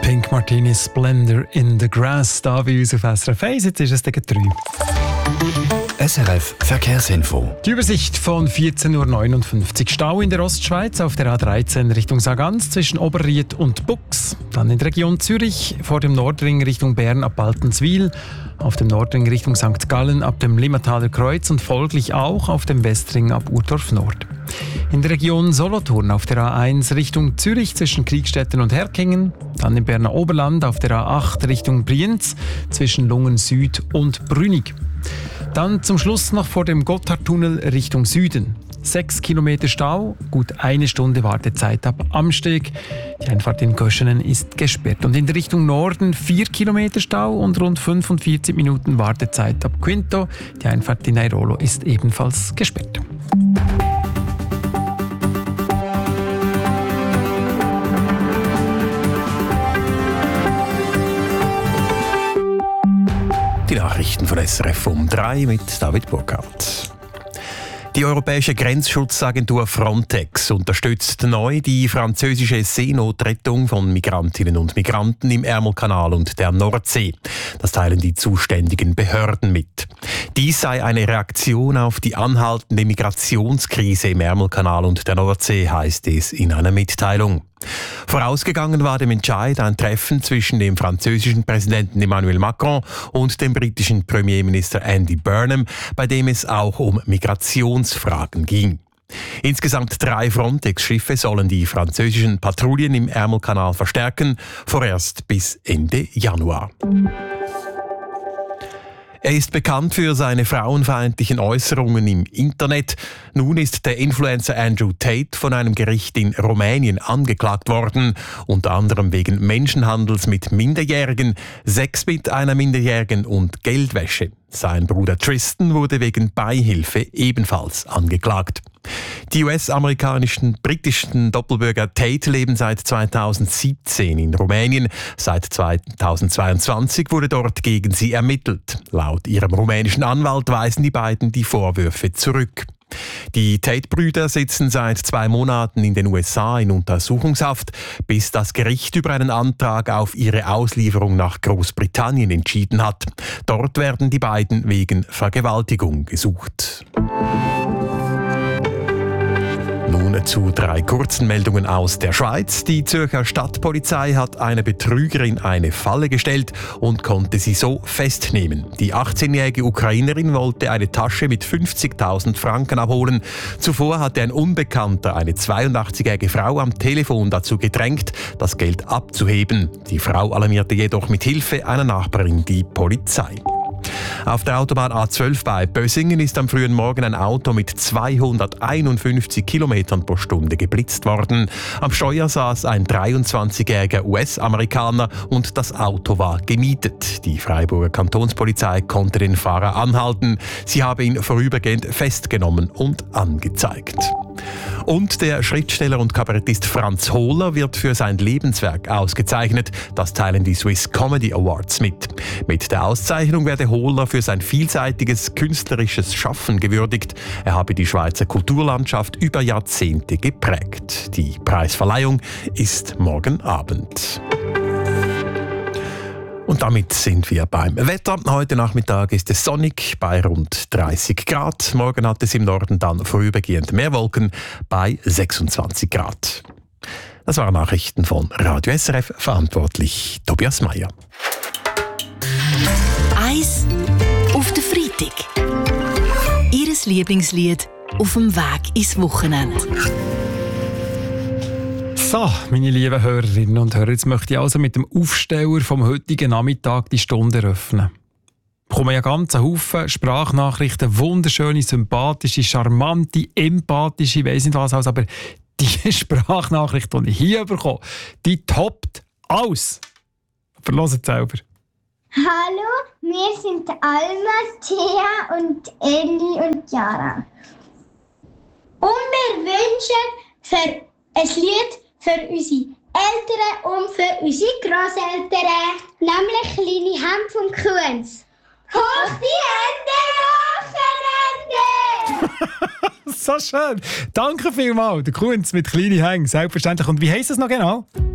Pink Martini Splendor in the Grass, da bei uns auf SRF 1. Jetzt ist es gegen 3. SRF Verkehrsinfo. Die Übersicht von 14.59 Uhr. Stau in der Ostschweiz auf der A13 Richtung Sargans zwischen Oberried und Bux. Dann in der Region Zürich vor dem Nordring Richtung Bern ab Baltenswil. Auf dem Nordring Richtung St. Gallen ab dem Limmataler Kreuz und folglich auch auf dem Westring ab Urdorf Nord. In der Region Solothurn auf der A1 Richtung Zürich zwischen Kriegstetten und Herkingen. Dann im Berner Oberland auf der A8 Richtung Brienz zwischen Lungen Süd und Brünig. Dann zum Schluss noch vor dem Gotthardtunnel Richtung Süden. 6 Kilometer Stau, gut 1 Stunde Wartezeit ab Amsteg. Die Einfahrt in Köschenen ist gesperrt. Und in der Richtung Norden 4 Kilometer Stau und rund 45 Minuten Wartezeit ab Quinto. Die Einfahrt in Airolo ist ebenfalls gesperrt. Die Nachrichten von SRF um 3 mit David Burkhardt. Die Europäische Grenzschutzagentur Frontex unterstützt neu die französische Seenotrettung von Migrantinnen und Migranten im Ärmelkanal und der Nordsee. Das teilen die zuständigen Behörden mit. Dies sei eine Reaktion auf die anhaltende Migrationskrise im Ärmelkanal und der Nordsee, heißt es in einer Mitteilung. Vorausgegangen war dem Entscheid ein Treffen zwischen dem französischen Präsidenten Emmanuel Macron und dem britischen Premierminister Andy Burnham, bei dem es auch um Migrationsfragen ging. Insgesamt 3 Frontex-Schiffe sollen die französischen Patrouillen im Ärmelkanal verstärken, vorerst bis Ende Januar. Er ist bekannt für seine frauenfeindlichen Äußerungen im Internet. Nun ist der Influencer Andrew Tate von einem Gericht in Rumänien angeklagt worden, unter anderem wegen Menschenhandels mit Minderjährigen, Sex mit einer Minderjährigen und Geldwäsche. Sein Bruder Tristan wurde wegen Beihilfe ebenfalls angeklagt. Die US-amerikanischen britischen Doppelbürger Tate leben seit 2017 in Rumänien. Seit 2022 wurde dort gegen sie ermittelt. Laut ihrem rumänischen Anwalt weisen die beiden die Vorwürfe zurück. Die Tate-Brüder sitzen seit 2 Monaten in den USA in Untersuchungshaft, bis das Gericht über einen Antrag auf ihre Auslieferung nach Großbritannien entschieden hat. Dort werden die beiden wegen Vergewaltigung gesucht. Nun zu 3 kurzen Meldungen aus der Schweiz. Die Zürcher Stadtpolizei hat einer Betrügerin eine Falle gestellt und konnte sie so festnehmen. Die 18-jährige Ukrainerin wollte eine Tasche mit 50.000 Franken abholen. Zuvor hatte ein Unbekannter eine 82-jährige Frau am Telefon dazu gedrängt, das Geld abzuheben. Die Frau alarmierte jedoch mit Hilfe einer Nachbarin die Polizei. Auf der Autobahn A12 bei Bösingen ist am frühen Morgen ein Auto mit 251 Kilometern pro Stunde geblitzt worden. Am Steuer saß ein 23-jähriger US-Amerikaner und das Auto war gemietet. Die Freiburger Kantonspolizei konnte den Fahrer anhalten. Sie habe ihn vorübergehend festgenommen und angezeigt. Und der Schriftsteller und Kabarettist Franz Hohler wird für sein Lebenswerk ausgezeichnet. Das teilen die Swiss Comedy Awards mit. Mit der Auszeichnung werde Hohler für sein vielseitiges künstlerisches Schaffen gewürdigt. Er habe die Schweizer Kulturlandschaft über Jahrzehnte geprägt. Die Preisverleihung ist morgen Abend. Und damit sind wir beim Wetter. Heute Nachmittag ist es sonnig bei rund 30 Grad. Morgen hat es im Norden dann vorübergehend mehr Wolken bei 26 Grad. Das waren Nachrichten von Radio SRF, verantwortlich Tobias Meyer. Eis auf den Freitag. Ihres Lieblingslied auf dem Weg ins Wochenende. So, meine lieben Hörerinnen und Hörer, jetzt möchte ich also mit dem Aufsteller vom heutigen Nachmittag die Stunde eröffnen. Ich bekomme ja ganz einen Haufen Sprachnachrichten, wunderschöne, sympathische, charmante, empathische, ich weiss nicht was alles, aber die Sprachnachricht, die ich hier bekomme, die toppt alles. Verhört selber. Hallo, wir sind Alma, Thea und Elli und Jara. Und wir wünschen für ein Lied für unsere Eltern und für unsere Grosseltern, nämlich kleine Hanf und Kuhns. Hoch die Hände, Wochenende! So schön. Danke vielmals. Der Kunz mit kleinen Hängen, selbstverständlich. Und wie heisst es noch genau?